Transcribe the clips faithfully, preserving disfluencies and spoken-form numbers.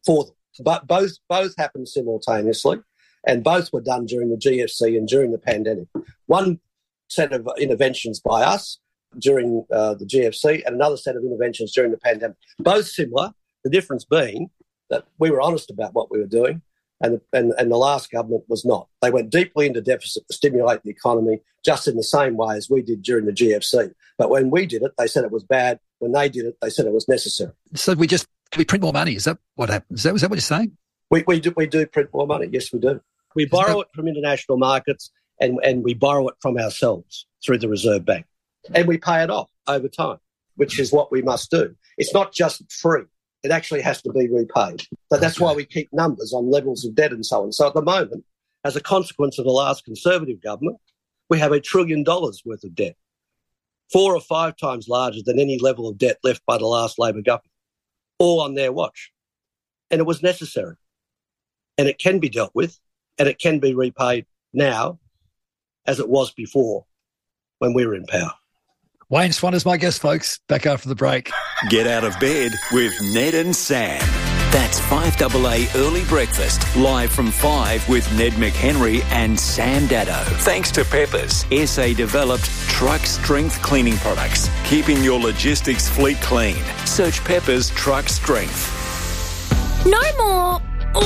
for them. But both both happened simultaneously, and both were done during the G F C and during the pandemic. One set of interventions by us during uh, the G F C and another set of interventions during the pandemic. Both similar, the difference being that we were honest about what we were doing and, and, and the last government was not. They went deeply into deficit to stimulate the economy just in the same way as we did during the G F C. But when we did it, they said it was bad. When they did it, they said it was necessary. So we just we print more money. Is that what happens? Is that, is that what you're saying? We, we, do, we do print more money. Yes, we do. We borrow it from international markets and, and we borrow it from ourselves through the Reserve Bank. And we pay it off over time, which is what we must do. It's not just free. It actually has to be repaid. So that's why we keep numbers on levels of debt and so on. So at the moment, as a consequence of the last Conservative government, we have a trillion dollars worth of debt, four or five times larger than any level of debt left by the last Labor government, all on their watch. And it was necessary. And it can be dealt with, and it can be repaid now as it was before when we were in power. Wayne Swan is my guest, folks. Back after the break. Get out of bed with Ned and Sam. That's five A A Early Breakfast, live from five with Ned McHenry and Sam Daddo. Thanks to Peppers, S A-developed truck strength cleaning products, keeping your logistics fleet clean. Search Peppers Truck Strength. No more.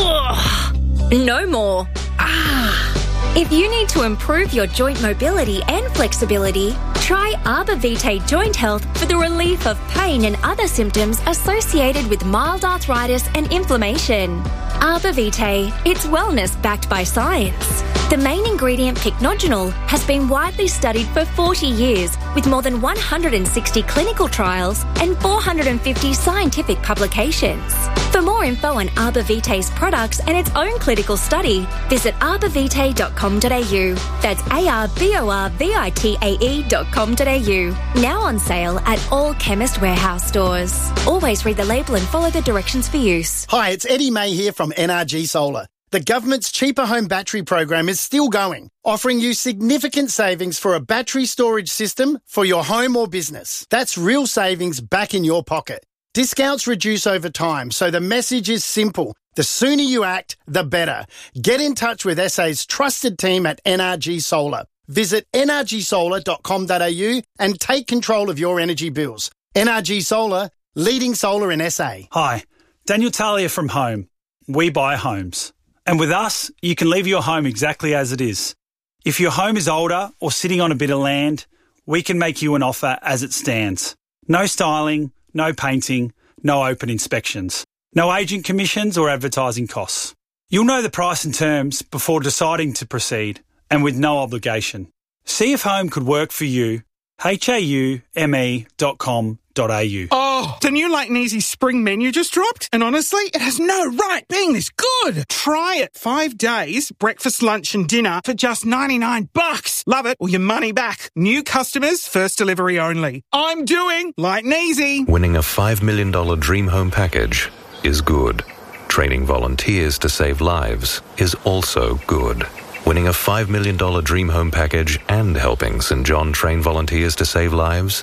Ugh. No more. Ah. If you need to improve your joint mobility and flexibility, try Arbor Vitae Joint Health for the relief of pain and other symptoms associated with mild arthritis and inflammation. Arbor Vitae, it's wellness backed by science. The main ingredient, pycnogenol, has been widely studied for forty years with more than one hundred sixty clinical trials and four hundred fifty scientific publications. For more info on Arbor Vitae's products and its own clinical study, visit arbor vitae dot com dot a u. That's A R B O R V I T A E dot com dot a u. Now on sale at all Chemist Warehouse stores. Always read the label and follow the directions for use. Hi, it's Eddie May here from N R G Solar. The government's Cheaper Home Battery program is still going, offering you significant savings for a battery storage system for your home or business. That's real savings back in your pocket. Discounts reduce over time, so the message is simple. The sooner you act, the better. Get in touch with S A's trusted team at N R G Solar. Visit n r g solar dot com dot a u and take control of your energy bills. N R G Solar, leading solar in S A. Hi, Daniel Talia from Home. We buy homes. And with us, you can leave your home exactly as it is. If your home is older or sitting on a bit of land, we can make you an offer as it stands. No styling, no painting, no open inspections, no agent commissions or advertising costs. You'll know the price and terms before deciding to proceed, and with no obligation. See if home could work for you. H A U M E dot com dot a u. Oh, the new Light and Easy spring menu just dropped, and honestly, it has no right being this good. Try it. Five days, breakfast, lunch and dinner for just ninety-nine bucks. Love it or your money back. New customers, first delivery only. I'm doing Light and Easy. Winning a five million dollars dream home package is good. Training volunteers to save lives is also good. Winning a five million dollars dream home package and helping Saint John train volunteers to save lives?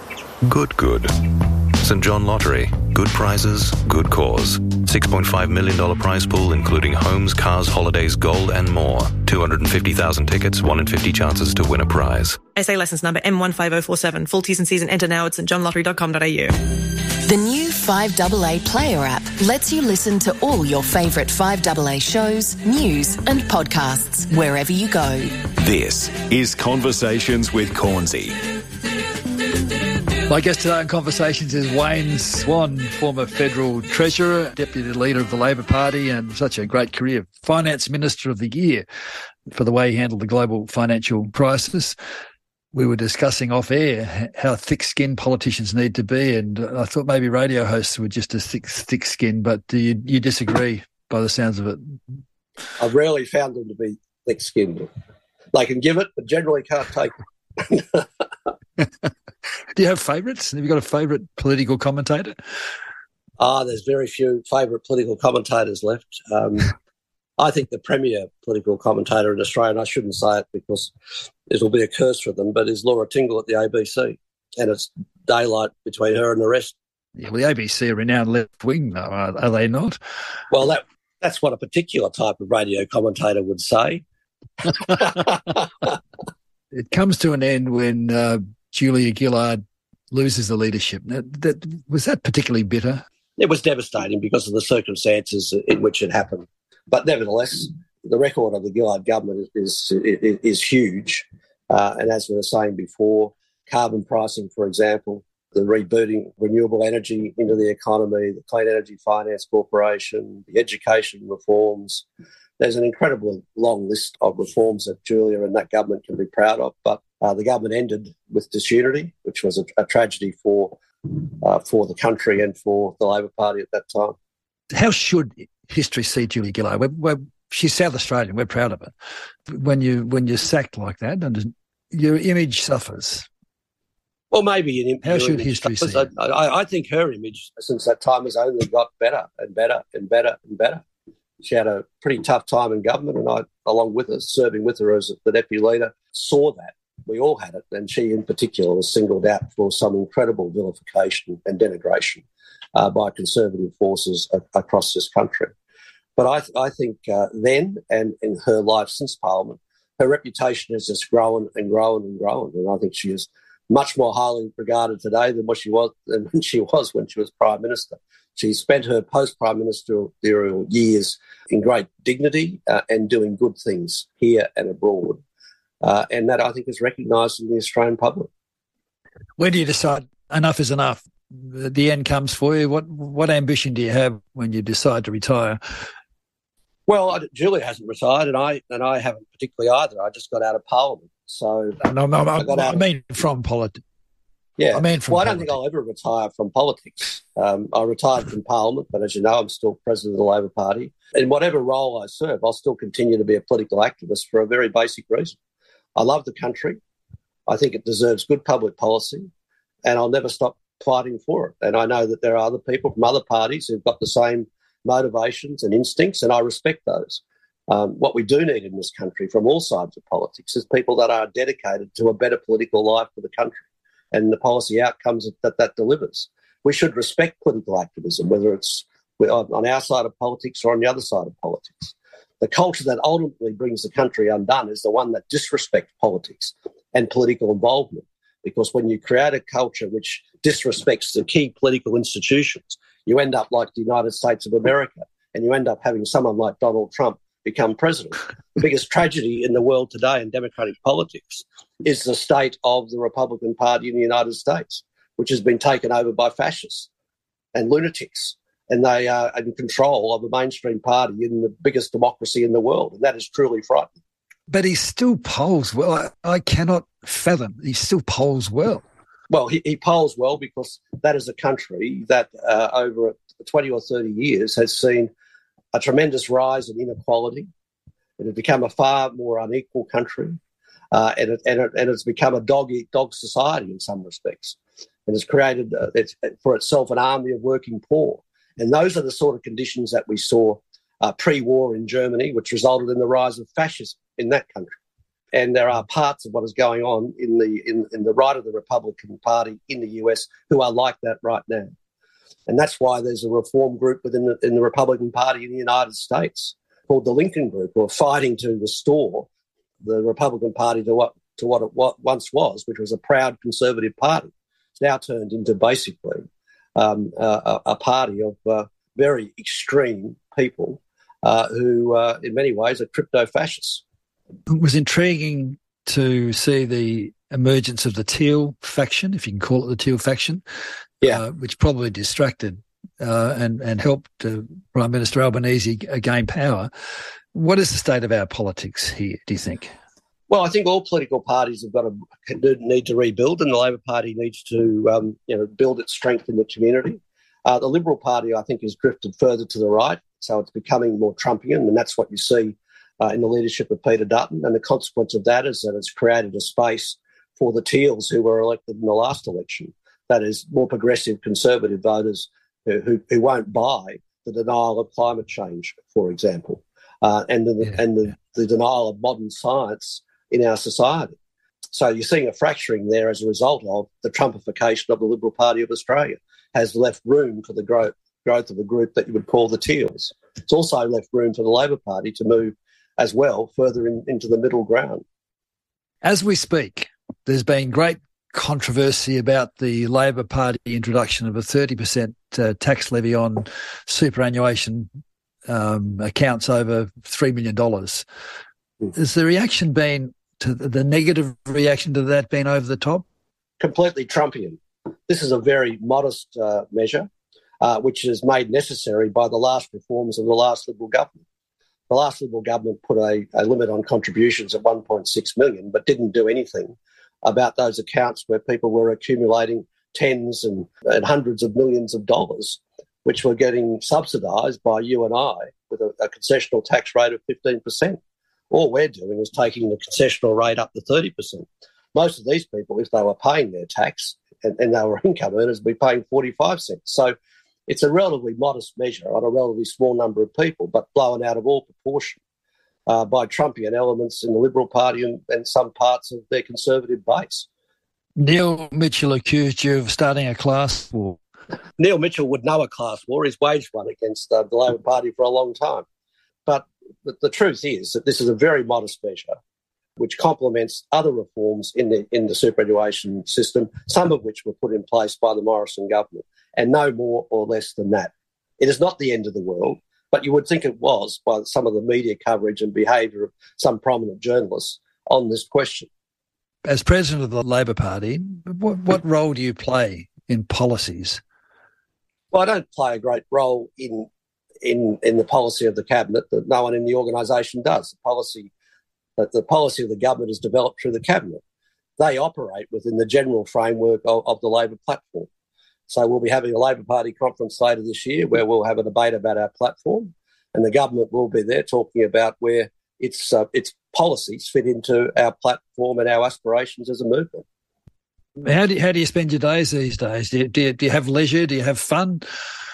Good, good. Saint John Lottery. Good prizes, good cause. six point five million dollars prize pool, including homes, cars, holidays, gold, and more. two hundred fifty thousand tickets, one in fifty chances to win a prize. S A licence number M one five oh four seven. Full T's and C's and enter now at st john lottery dot com dot a u. The new five A A Player app lets you listen to all your favourite five A A shows, news and podcasts wherever you go. This is Conversations with Cornsey. My guest today on Conversations is Wayne Swan, former Federal Treasurer, Deputy Leader of the Labor Party, and such a great career, Finance Minister of the Year for the way he handled the global financial crisis. We were discussing off air how thick-skinned politicians need to be, and I thought maybe radio hosts were just as thick, thick-skinned, but do you, you disagree by the sounds of it? I've rarely found them to be thick-skinned. They can give it, but generally can't take it. Do you have favourites? Have you got a favourite political commentator? Ah, there's very few favourite political commentators left. Um, I think the premier political commentator in Australia, and I shouldn't say it because it'll be a curse for them, but is Laura Tingle at the A B C. And it's daylight between her and the rest Yeah, well, the A B C are renowned left wing, though, are, are they not? Well, that that's what a particular type of radio commentator would say. It comes to an end when uh, Julia Gillard loses the leadership. That, that, was that particularly bitter? It was devastating because of the circumstances in which it happened. But nevertheless, the record of the Gillard government is is, is huge. Uh, and as we were saying before, carbon pricing, for example, the rebooting renewable energy into the economy, the Clean Energy Finance Corporation, the education reforms. There's an incredibly long list of reforms that Julia and that government can be proud of. But uh, the government ended with disunity, which was a, a tragedy for uh, for the country and for the Labor Party at that time. How should history see Julia Gillard? We're, we're, she's South Australian. We're proud of her. When you when you're sacked like that, and your image suffers. Well, maybe an How should history see it? I, I, I think her image since that time has only got better and better and better and better. She had a pretty tough time in government, and I, along with her, serving with her as the deputy leader, saw that. We all had it, and she in particular was singled out for some incredible vilification and denigration uh, by conservative forces a- across this country. But I, th- I think uh, then and in her life since Parliament, her reputation has just grown and grown and grown, and I think she is much more highly regarded today than what she was than when she was when she was Prime Minister. She spent her post-Prime Ministerial years in great dignity uh, and doing good things here and abroad. Uh, and that, I think, is recognised in the Australian public. When do you decide enough is enough? The end comes for you. What what ambition do you have when you decide to retire? Well, I, Julia hasn't retired, and I and I haven't particularly either. I just got out of Parliament. So no, no, no, I, got I out mean of, from politics. Yeah, I mean from well, I don't politics. think I'll ever retire from politics. Um, I retired from Parliament, but as you know, I'm still president of the Labor Party. In whatever role I serve, I'll still continue to be a political activist for a very basic reason. I love the country. I think it deserves good public policy, and I'll never stop fighting for it. And I know that there are other people from other parties who've got the same motivations and instincts, and I respect those. Um, what we do need in this country from all sides of politics is people that are dedicated to a better political life for the country and the policy outcomes that that delivers. We should respect political activism, whether it's on our side of politics or on the other side of politics. The culture that ultimately brings the country undone is the one that disrespects politics and political involvement, because when you create a culture which disrespects the key political institutions, you end up like the United States of America, and you end up having someone like Donald Trump become president. The biggest tragedy in the world today in democratic politics is the state of the Republican Party in the United States, which has been taken over by fascists and lunatics, and they are in control of the mainstream party in the biggest democracy in the world, and that is truly frightening. But he still polls well. I, I cannot fathom. He still polls well. Well, he, he polls well because that is a country that uh, over twenty or thirty years has seen a tremendous rise in inequality. It has become a far more unequal country, uh, and, it, and, it, and it's become a dog-eat-dog society in some respects. And it's created uh, it's, for itself an army of working poor. And those are the sort of conditions that we saw uh, pre-war in Germany, which resulted in the rise of fascism in that country. And there are parts of what is going on in the in, in the right of the Republican Party in the U S who are like that right now. And that's why there's a reform group within the, in the Republican Party in the United States called the Lincoln Group, who are fighting to restore the Republican Party to what to what it what once was, which was a proud conservative party. It's now turned into basically um, a, a party of uh, very extreme people uh, who, uh, in many ways, are crypto-fascists. It was intriguing to see the emergence of the Teal faction, if you can call it the Teal faction, yeah, uh, which probably distracted uh, and, and helped uh, Prime Minister Albanese gain power. What is the state of our politics here, do you think? Well, I think all political parties have got to need to rebuild, and the Labor Party needs to um, you know, build its strength in the community. Uh, the Liberal Party, I think, has drifted further to the right, so it's becoming more Trumpian, and that's what you see uh, in the leadership of Peter Dutton. And the consequence of that is that it's created a space for the Teals who were elected in the last election. That is, more progressive conservative voters who, who, who won't buy the denial of climate change, for example, uh, and the, yeah, and the, yeah. the denial of modern science in our society. So you're seeing a fracturing there as a result of the Trumpification of the Liberal Party of Australia. has left room for the growth, growth of a group that you would call the Teals. It's also left room for the Labor Party to move as well further in, into the middle ground. As we speak, there's been great controversy about the Labor Party introduction of a thirty percent uh, tax levy on superannuation um, accounts over three million dollars. Mm. Has the reaction been, to the, the negative reaction to that been over the top? Completely Trumpian. This is a very modest uh, measure, uh, which is made necessary by the last reforms of the last Liberal government. The last Liberal government put a, a limit on contributions at one point six million dollars, but didn't do anything about those accounts where people were accumulating tens and, and hundreds of millions of dollars, which were getting subsidised by you and I with a, a concessional tax rate of fifteen percent. All we're doing is taking the concessional rate up to thirty percent. Most of these people, if they were paying their tax and, and they were income earners, would be paying forty-five cents. So it's a relatively modest measure on a relatively small number of people, but blown out of all proportion uh, by Trumpian elements in the Liberal Party and, and some parts of their Conservative base. Neil Mitchell accused you of starting a class war. Neil Mitchell would know a class war. He's waged one against uh, the Labor Party for a long time. But the, the truth is that this is a very modest measure which complements other reforms in the in the superannuation system, some of which were put in place by the Morrison government, and no more or less than that. It is not the end of the world, but you would think it was by some of the media coverage and behaviour of some prominent journalists on this question. As president of the Labor Party, what, what role do you play in policies? Well, I don't play a great role in in in the policy of the cabinet. That no one in the organisation does. The policy that the policy of the government is developed through the cabinet. They operate within the general framework of, of the Labor platform. So we'll be having a Labor Party conference later this year where we'll have a debate about our platform, and the government will be there talking about where its uh, its policies fit into our platform and our aspirations as a movement. How do you, how do you spend your days these days? Do you, do you, do you have leisure? Do you have fun?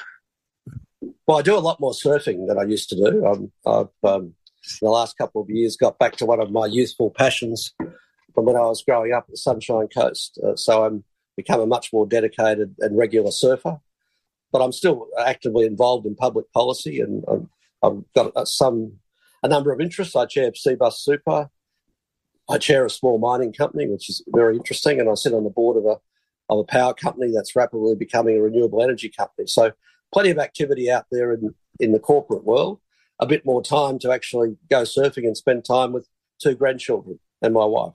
Well, I do a lot more surfing than I used to do. I'm, I've, um, in the last couple of years, got back to one of my youthful passions from when I was growing up at the Sunshine Coast. Uh, so I'm become a much more dedicated and regular surfer. But I'm still actively involved in public policy, and I've, I've got uh, some a number of interests. I chair Cbus Super. I chair a small mining company, which is very interesting, and I sit on the board of a of a power company that's rapidly becoming a renewable energy company. So plenty of activity out there in, in the corporate world, a bit more time to actually go surfing and spend time with two grandchildren and my wife.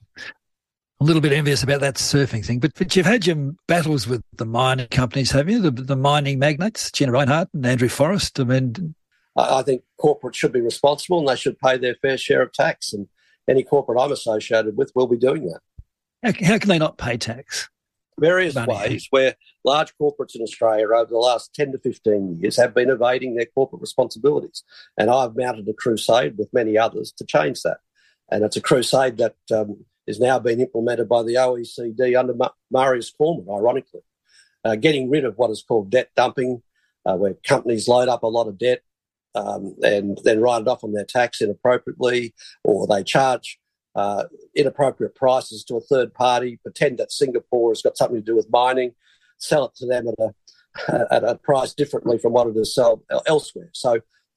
A little bit envious about that surfing thing, but, but you've had your battles with the mining companies, have you? The, the mining magnates, Gina Rinehart and Andrew Forrest. I mean, I, I think corporates should be responsible and they should pay their fair share of tax, and any corporate I'm associated with will be doing that. How, how can they not pay tax? Various Money. ways where large corporates in Australia over the last ten to fifteen years have been evading their corporate responsibilities. And I've mounted a crusade with many others to change that. And it's a crusade that um, is now being implemented by the O E C D under Marius Cormann, ironically, uh, getting rid of what is called debt dumping, uh, where companies load up a lot of debt um, and then write it off on their tax inappropriately, or they charge Uh, inappropriate prices to a third party, pretend that Singapore has got something to do with mining, sell it to them at a at a price differently from what it is sold elsewhere. So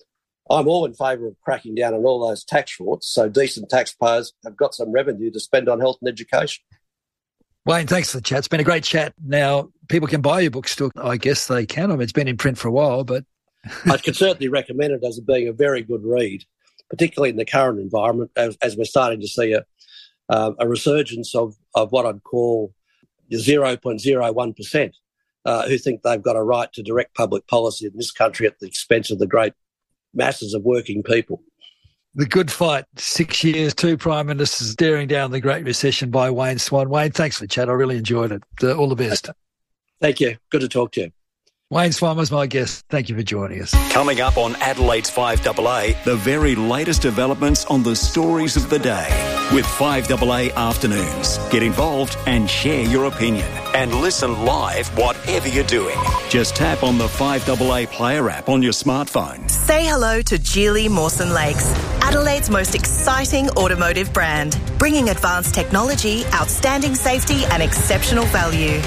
I'm all in favour of cracking down on all those tax frauds so decent taxpayers have got some revenue to spend on health and education. Wayne, thanks for the chat. It's been a great chat. Now, people can buy your book still. I guess they can. I mean, it's been in print for a while, but... I could certainly recommend it as being a very good read, particularly in the current environment, as, as we're starting to see a, uh, a resurgence of, of what I'd call zero point zero one percent uh, who think they've got a right to direct public policy in this country at the expense of the great masses of working people. The Good Fight, six years, two Prime Ministers staring down the Great Recession by Wayne Swan. Wayne, thanks for the chat. I really enjoyed it. Uh, all the best. Thank you. Good to talk to you. Wayne Swan was my guest. Thank you for joining us. Coming up on Adelaide's five A A, the very latest developments on the stories of the day with five A A Afternoons. Get involved and share your opinion. And listen live whatever you're doing. Just tap on the five A A Player app on your smartphone. Say hello to Geely Mawson Lakes, Adelaide's most exciting automotive brand, bringing advanced technology, outstanding safety and exceptional value.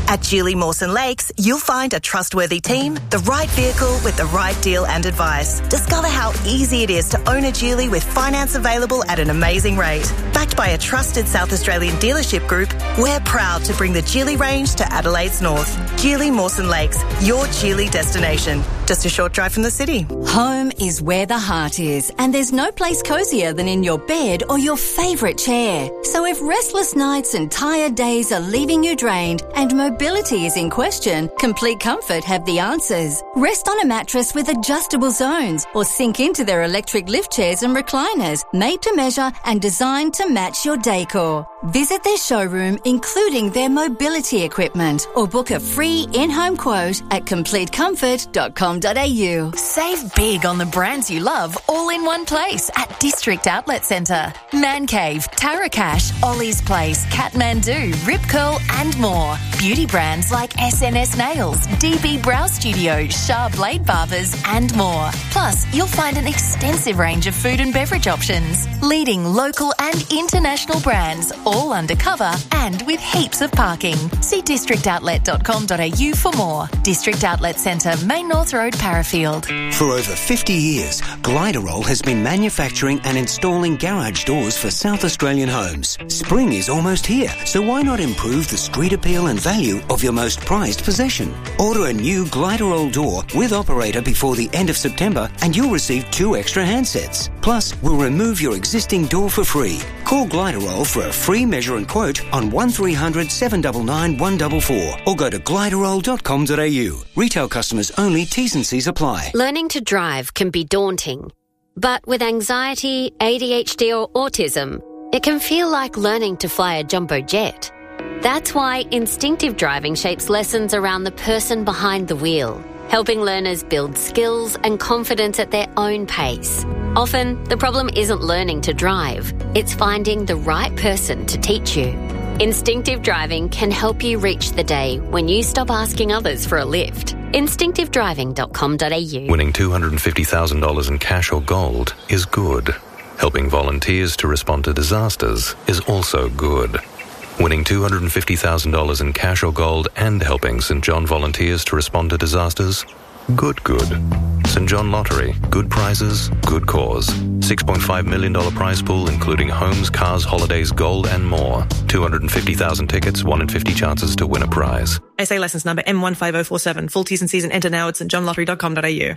At Geely Mawson Lakes, you'll find a trustworthy team, the right vehicle with the right deal and advice. Discover how easy it is to own a Geely with finance available at an amazing rate. Backed by a trusted South Australian dealership group, we're proud to bring the Geely range to Adelaide's north. Geely Mawson Lakes, your Geely destination. Just a short drive from the city. Home is where the heart is, and there's no place cosier than in your bed or your favourite chair. So if restless nights and tired days are leaving you drained and mobility is in question, Complete Comfort have the answers. Rest on a mattress with adjustable zones or sink into their electric lift chairs and recliners, made to measure and designed to match your decor. Visit their showroom, including their mobility equipment, or book a free in-home quote at complete comfort dot com dot a u. Save big on the brands you love all in one place at District Outlet Centre. Man Cave, Tarakash, Ollie's Place, Kathmandu, Rip Curl and more. Beauty brands like S N S Nails, D B Brow Studio, Shah Blade Barbers and more. Plus, you'll find an extensive range of food and beverage options. Leading local and international brands, all undercover and with heaps of parking. See district outlet dot com dot a u for more. District Outlet Centre, Main North Road, Parafield. For over fifty years, Gliderol has been manufacturing and installing garage doors for South Australian homes. Spring is almost here, so why not improve the street appeal and value of your most prized possession? Order a new Gliderol door with operator before the end of September and you'll receive two extra handsets. Plus, we'll remove your existing door for free. Call Gliderol for a free measure and quote on one three hundred seven nine nine one four four or go to gliderol dot com dot a u. Retail customers only, T's and C's apply. Learning to drive can be daunting, but with anxiety, A D H D or autism, it can feel like learning to fly a jumbo jet. That's why instinctive driving shapes lessons around the person behind the wheel, helping learners build skills and confidence at their own pace. Often, the problem isn't learning to drive, it's finding the right person to teach you. Instinctive driving can help you reach the day when you stop asking others for a lift. instinctive driving dot com dot a u. Winning two hundred fifty thousand dollars in cash or gold is good. Helping volunteers to respond to disasters is also good. Winning two hundred fifty thousand dollars in cash or gold and helping St John volunteers to respond to disasters? Good, good. St John Lottery. Good prizes, good cause. six point five million dollars prize pool including homes, cars, holidays, gold and more. two hundred fifty thousand tickets, one in fifty chances to win a prize. S A licence number M one five oh four seven. Full T's and C's and enter now at st john lottery dot com dot a u.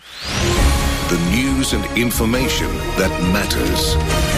The news and information that matters.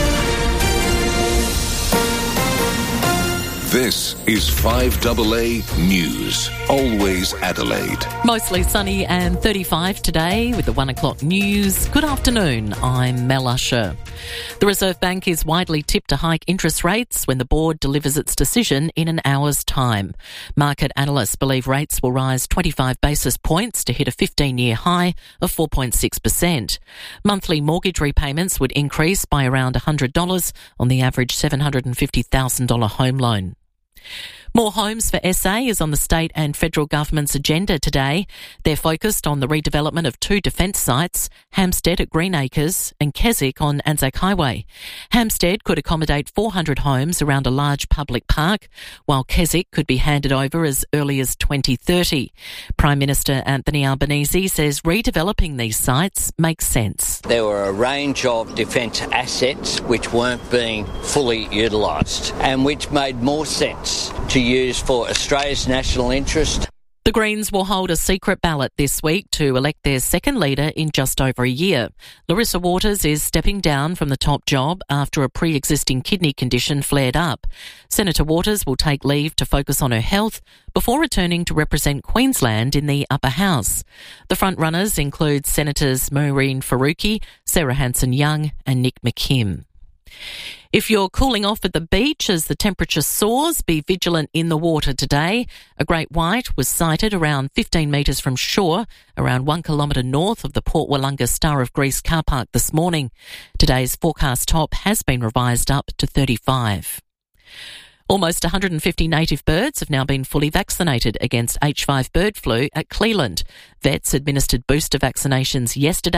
This is five A A News. Always Adelaide. Mostly sunny and thirty-five today with the one o'clock news. Good afternoon, I'm Mel Usher. The Reserve Bank is widely tipped to hike interest rates when the board delivers its decision in an hour's time. Market analysts believe rates will rise twenty-five basis points to hit a fifteen-year high of four point six percent. Monthly mortgage repayments would increase by around one hundred dollars on the average seven hundred fifty thousand dollars home loan. More homes for S A is on the state and federal government's agenda today. They're focused on the redevelopment of two defence sites, Hampstead at Greenacres and Keswick on Anzac Highway. Hampstead could accommodate four hundred homes around a large public park, while Keswick could be handed over as early as twenty thirty. Prime Minister Anthony Albanese says redeveloping these sites makes sense. There were a range of defence assets which weren't being fully utilised and which made more sense to use for Australia's national interest. The Greens will hold a secret ballot this week to elect their second leader in just over a year. Larissa Waters is stepping down from the top job after a pre-existing kidney condition flared up. Senator Waters will take leave to focus on her health before returning to represent Queensland in the upper house. The front-runners include Senators Maureen Faruqi, Sarah Hanson-Young and Nick McKim. If you're cooling off at the beach as the temperature soars, be vigilant in the water today. A great white was sighted around fifteen metres from shore, around one kilometre north of the Port Wollonga Star of Greece car park this morning. Today's forecast top has been revised up to thirty-five. Almost one hundred fifty native birds have now been fully vaccinated against H five bird flu at Cleland. Vets administered booster vaccinations yesterday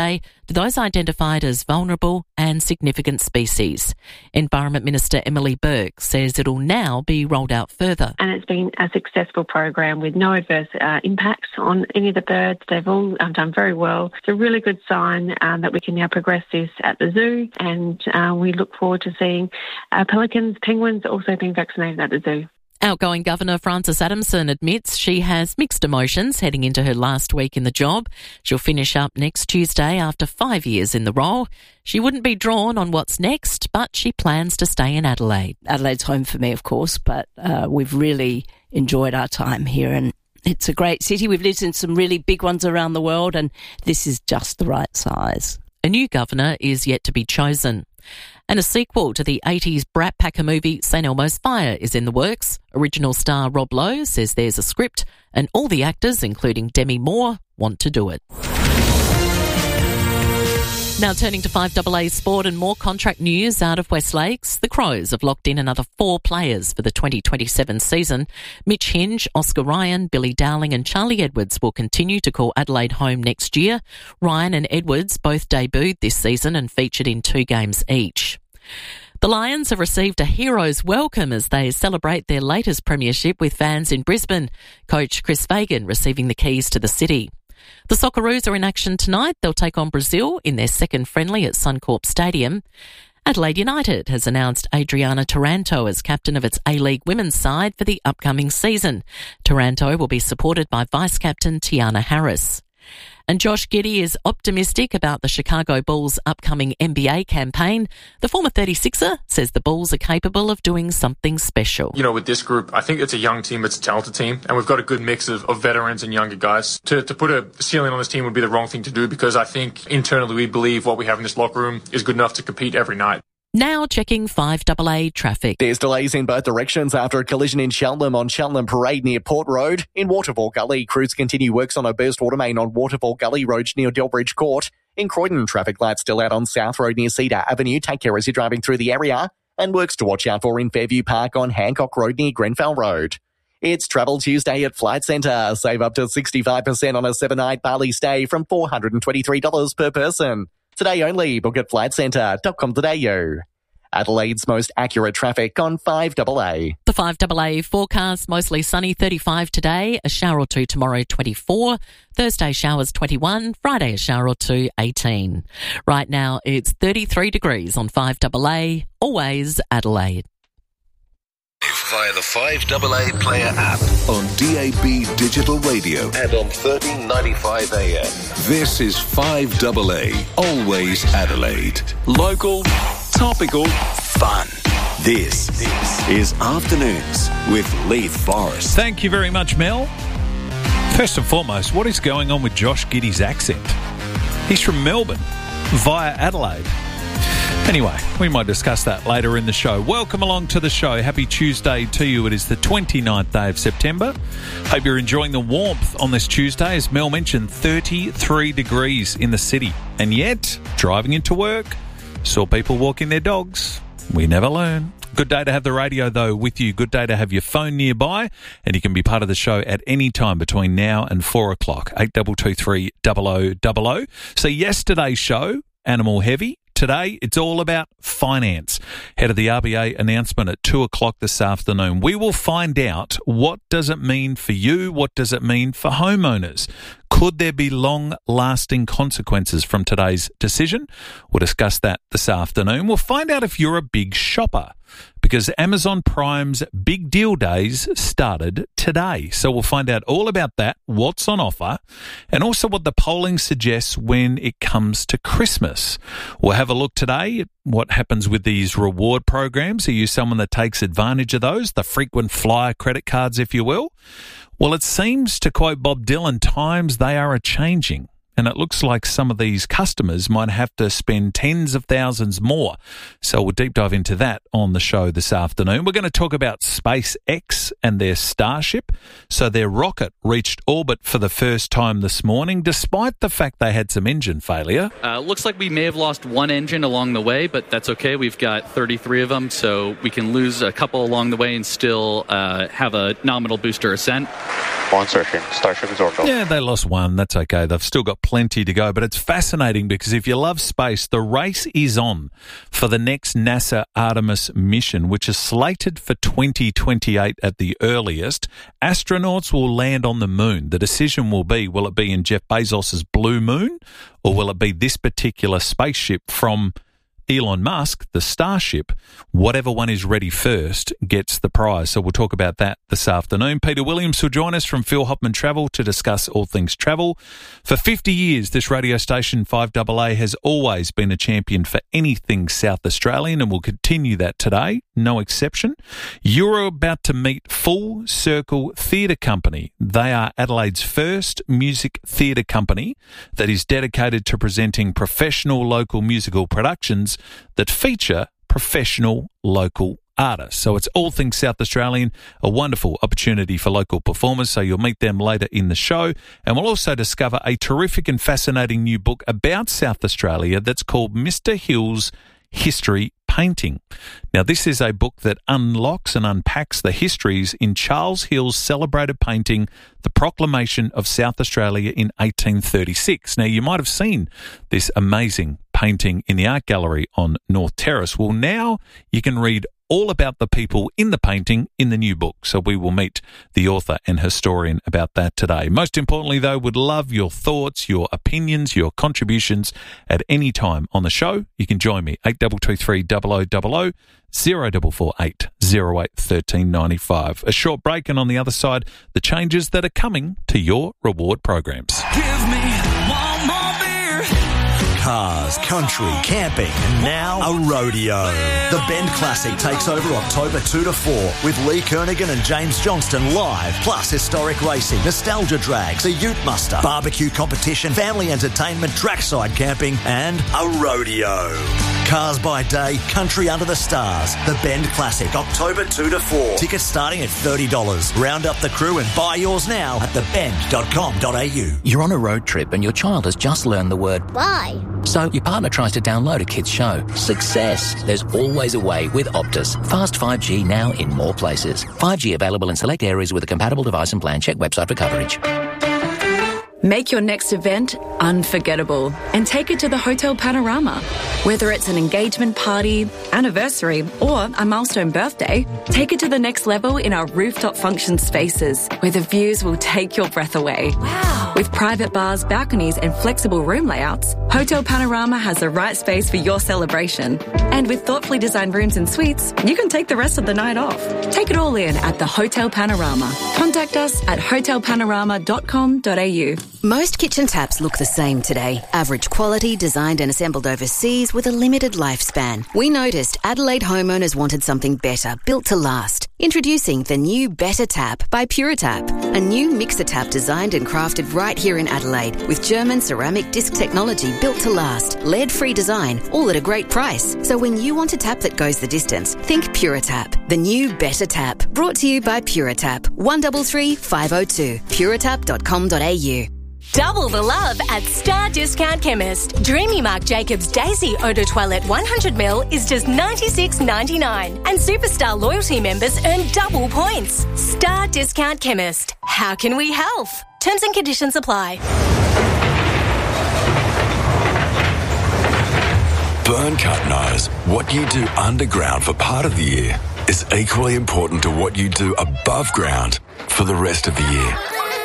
to those identified as vulnerable and significant species. Environment Minister Emily Burke says it'll now be rolled out further. And it's been a successful program with no adverse uh, impacts on any of the birds. They've all um, done very well. It's a really good sign um, that we can now progress this at the zoo, and uh, we look forward to seeing uh, pelicans, penguins also being vaccinated at the zoo. Outgoing Governor Frances Adamson admits she has mixed emotions heading into her last week in the job. She'll finish up next Tuesday after five years in the role. She wouldn't be drawn on what's next, but she plans to stay in Adelaide. Adelaide's home for me, of course, but uh, we've really enjoyed our time here, and it's a great city. We've lived in some really big ones around the world, and this is just the right size. A new governor is yet to be chosen. And a sequel to the eighties Brat Packer movie Saint Elmo's Fire is in the works. Original star Rob Lowe says there's a script and all the actors, including Demi Moore, want to do it. Now turning to five A A sport and more contract news out of West Lakes. The Crows have locked in another four players for the twenty twenty-seven season. Mitch Hinge, Oscar Ryan, Billy Dowling and Charlie Edwards will continue to call Adelaide home next year. Ryan and Edwards both debuted this season and featured in two games each. The Lions have received a hero's welcome as they celebrate their latest premiership with fans in Brisbane. Coach Chris Fagan receiving the keys to the city. The Socceroos are in action tonight. They'll take on Brazil in their second friendly at Suncorp Stadium. Adelaide United has announced Adriana Taranto as captain of its A-League women's side for the upcoming season. Taranto will be supported by vice-captain Tiana Harris. And Josh Giddey is optimistic about the Chicago Bulls' upcoming N B A campaign. The former thirty-sixer says the Bulls are capable of doing something special. You know, with this group, I think it's a young team, it's a talented team, and we've got a good mix of, of veterans and younger guys. To, to put a ceiling on this team would be the wrong thing to do, because I think internally we believe what we have in this locker room is good enough to compete every night. Now checking five A A traffic. There's delays in both directions after a collision in Cheltenham on Cheltenham Parade near Port Road. In Waterfall Gully, crews continue works on a burst water main on Waterfall Gully Road near Delbridge Court. In Croydon, traffic lights still out on South Road near Cedar Avenue. Take care as you're driving through the area. And works to watch out for in Fairview Park on Hancock Road near Grenfell Road. It's Travel Tuesday at Flight Centre. Save up to sixty-five percent on a seven-night Bali stay from four hundred twenty-three dollars per person. Today only. Book at flight centre dot com dot a u. Adelaide's most accurate traffic on five A A. The five A A forecast, mostly sunny, thirty-five today, a shower or two tomorrow, twenty-four. Thursday showers, twenty-one. Friday a shower or two, eighteen. Right now it's thirty-three degrees on five A A, always Adelaide. Via the five A A Player app, on D A B Digital Radio and on thirteen ninety-five A M. This is five A A, always Adelaide. Local, topical, fun. This is Afternoons with Leith Forrest. Thank you very much, Mel. First and foremost, what is going on with Josh Giddey's accent? He's from Melbourne via Adelaide. Anyway, we might discuss that later in the show. Welcome along to the show. Happy Tuesday to you. It is the twenty-ninth day of September. Hope you're enjoying the warmth on this Tuesday. As Mel mentioned, thirty-three degrees in the city. And yet, driving into work, saw people walking their dogs. We never learn. Good day to have the radio, though, with you. Good day to have your phone nearby. And you can be part of the show at any time between now and four o'clock. eight two two three, double oh double oh. So yesterday's show, Animal Heavy. Today, it's all about finance. Head of the R B A announcement at two o'clock this afternoon. We will find out, what does it mean for you? What does it mean for homeowners? Could there be long-lasting consequences from today's decision? We'll discuss that this afternoon. We'll find out if you're a big shopper, because Amazon Prime's Big Deal Days started today. So we'll find out all about that, what's on offer, and also what the polling suggests when it comes to Christmas. We'll have a look today at what happens with these reward programs. Are you someone that takes advantage of those, the frequent flyer credit cards, if you will? Well, it seems, to quote Bob Dylan, times they are a-changing. And it looks like some of these customers might have to spend tens of thousands more. So we'll deep dive into that on the show this afternoon. We're going to talk about SpaceX and their Starship. So their rocket reached orbit for the first time this morning, despite the fact they had some engine failure. Uh, looks like we may have lost one engine along the way, but that's okay. We've got thirty-three of them, so we can lose a couple along the way and still uh, have a nominal booster ascent. One searching. Starship is orbital. Yeah, they lost one. That's okay. They've still got plenty to go. But it's fascinating because if you love space, the race is on for the next NASA Artemis mission, which is slated for twenty twenty-eight at the earliest. Astronauts will land on the moon. The decision will be, will it be in Jeff Bezos's Blue Moon, or will it be this particular spaceship from Elon Musk, the Starship? Whatever one is ready first gets the prize. So we'll talk about that this afternoon. Peter Williams will join us from Phil Hopman Travel to discuss all things travel. For fifty years, this radio station, five A A, has always been a champion for anything South Australian and will continue that today, no exception. You're about to meet Full Circle Theatre Company. They are Adelaide's first music theatre company that is dedicated to presenting professional local musical productions that feature professional local artists. So it's all things South Australian, a wonderful opportunity for local performers. So you'll meet them later in the show. And we'll also discover a terrific and fascinating new book about South Australia that's called Mister Hill's History Painting. Now, this is a book that unlocks and unpacks the histories in Charles Hill's celebrated painting, The Proclamation of South Australia in eighteen thirty-six. Now, you might have seen this amazing painting in the art gallery on North Terrace. Well, now you can read all about the people in the painting in the new book. So we will meet the author and historian about that today. Most importantly, though, would love your thoughts, your opinions, your contributions at any time on the show. You can join me, eight two two three, zero zero zero zero, zero four four eight, zero eight one three nine five. A short break, and on the other side, the changes that are coming to your reward programs. Give me one more beer. Cars, country, camping, and now a rodeo. The Bend Classic takes over October two to four with Lee Kernaghan and James Johnston live, plus historic racing, nostalgia drags, a ute muster, barbecue competition, family entertainment, trackside camping, and a rodeo. Cars by day, country under the stars. The Bend Classic, October two to four. Tickets starting at thirty dollars. Round up the crew and buy yours now at the bend dot com dot a u. You're on a road trip and your child has just learned the word bye. So your partner tries to download a kid's show. Success. There's always a way with Optus. Fast five G now in more places. five G available in select areas with a compatible device and plan. Check website for coverage. Make your next event unforgettable and take it to the Hotel Panorama. Whether it's an engagement party, anniversary, or a milestone birthday, take it to the next level in our rooftop function spaces where the views will take your breath away. Wow. With private bars, balconies, and flexible room layouts, Hotel Panorama has the right space for your celebration. And with thoughtfully designed rooms and suites, you can take the rest of the night off. Take it all in at the Hotel Panorama. Contact us at hotel panorama dot com dot a u. Most kitchen taps look the same today. Average quality, designed and assembled overseas with a limited lifespan. We noticed Adelaide homeowners wanted something better, built to last. Introducing the new Better Tap by Puritap, a new mixer tap designed and crafted right here in Adelaide with German ceramic disc technology built to last, lead-free design, all at a great price. So when you want a tap that goes the distance, think Puritap, the new Better Tap. Brought to you by Puritap, one three three, five oh two, puritap dot com dot a u. Double the love at Star Discount Chemist. Dreamy Marc Jacobs Daisy Eau de Toilette one hundred milliliters is just ninety-six ninety-nine. And Superstar loyalty members earn double points. Star Discount Chemist. How can we help? Terms and conditions apply. Burncut knows what you do underground for part of the year is equally important to what you do above ground for the rest of the year.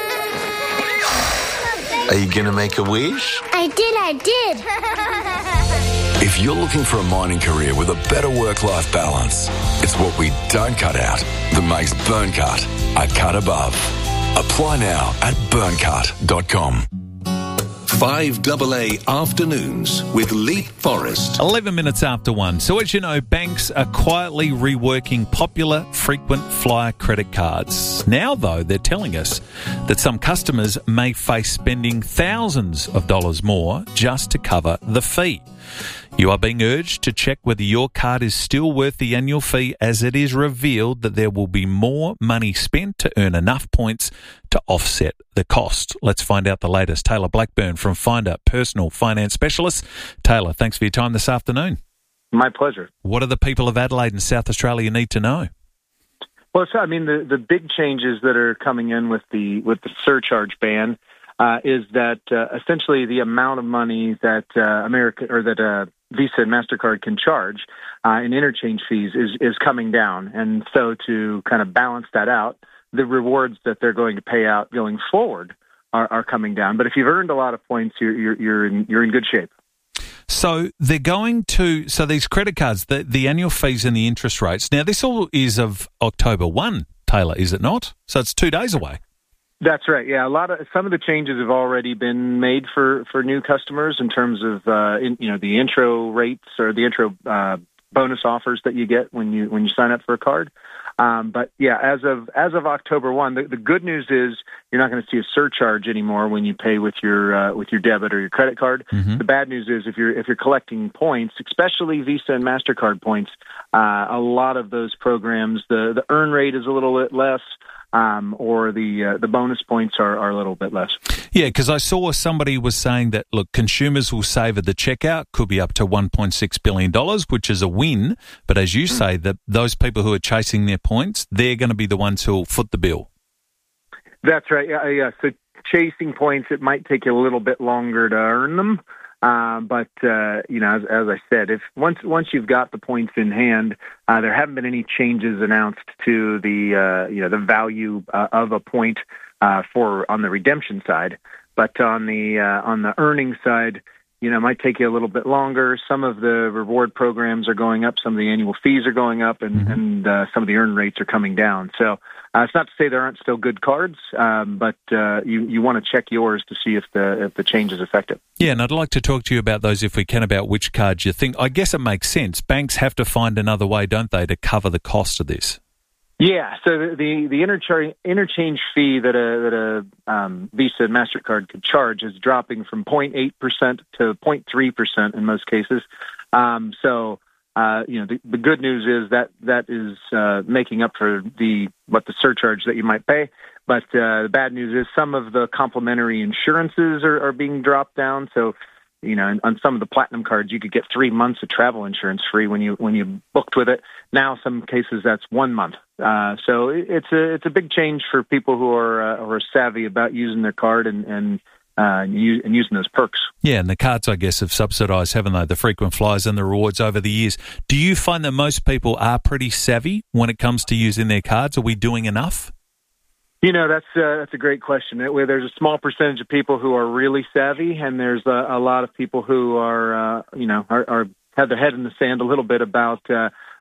Are you going to make a wish? I did, I did. If you're looking for a mining career with a better work-life balance, it's what we don't cut out that makes Burncut a cut above. Apply now at burncut dot com. five A A Afternoons with Leap Forest. eleven minutes after one. So as you know, banks are quietly reworking popular frequent flyer credit cards. Now, though, they're telling us that some customers may face spending thousands of dollars more just to cover the fee. You are being urged to check whether your card is still worth the annual fee, as it is revealed that there will be more money spent to earn enough points to offset the cost. Let's find out the latest. Taylor Blackburn from Finder, personal finance specialist. Taylor, thanks for your time this afternoon. My pleasure. What do the people of Adelaide and South Australia need to know? Well, so, I mean, the, the big changes that are coming in with the with the surcharge ban uh, is that uh, essentially the amount of money that uh, America or that uh, Visa and MasterCard can charge uh, in interchange fees is is coming down, and so to kind of balance that out, the rewards that they're going to pay out going forward are, are coming down. But if you've earned a lot of points, you're you're you're in, you're in good shape. So they're going to, so these credit cards, the, the annual fees and the interest rates. Now, this all is of October first, Taylor, is it not? So it's two days away. That's right. Yeah, a lot of some of the changes have already been made for, for new customers in terms of uh, in, you know the intro rates or the intro uh, bonus offers that you get when you when you sign up for a card. Um, but yeah, as of as of October first, the, the good news is you're not going to see a surcharge anymore when you pay with your uh, with your debit or your credit card. Mm-hmm. The bad news is if you're if you're collecting points, especially Visa and MasterCard points, uh, a lot of those programs the the earn rate is a little bit less. Um, or the uh, the bonus points are, are a little bit less. Yeah, because I saw somebody was saying that, look, consumers will save at the checkout, could be up to one point six billion dollars, which is a win. But as you mm. say, that those people who are chasing their points, they're going to be the ones who will foot the bill. That's right. Yeah, yeah. So chasing points, it might take you a little bit longer to earn them. Uh, but, uh, you know, as, as I said, if once once you've got the points in hand, uh, there haven't been any changes announced to the, uh, you know, the value uh, of a point uh, for on the redemption side. But on the uh, on the earning side, you know, it might take you a little bit longer. Some of the reward programs are going up. Some of the annual fees are going up, and, mm-hmm. and uh, some of the earn rates are coming down. So uh, it's not to say there aren't still good cards, um, but uh, you you want to check yours to see if the if the change is effective. Yeah, and I'd like to talk to you about those if we can, about which cards you think. I guess it makes sense. Banks have to find another way, don't they, to cover the cost of this? Yeah, so the the, the interchange interchange fee that a that a um, Visa and MasterCard could charge is dropping from zero point eight percent to zero point three percent in most cases. Um, so uh, you know the, the good news is that that is uh, making up for the what the surcharge that you might pay. But uh, the bad news is some of the complimentary insurances are, are being dropped down. So you know, on some of the platinum cards, you could get three months of travel insurance free when you when you booked with it. Now, some cases that's one month. Uh, so it's a it's a big change for people who are uh, who are savvy about using their card and and, uh, and using those perks. Yeah, and the cards, I guess, have subsidised, haven't they? The frequent flyers and the rewards over the years. Do you find that most people are pretty savvy when it comes to using their cards? Are we doing enough? You know, that's uh, that's a great question. Where there's a small percentage of people who are really savvy, and there's a, a lot of people who are, uh, you know, are, are have their head in the sand a little bit about uh,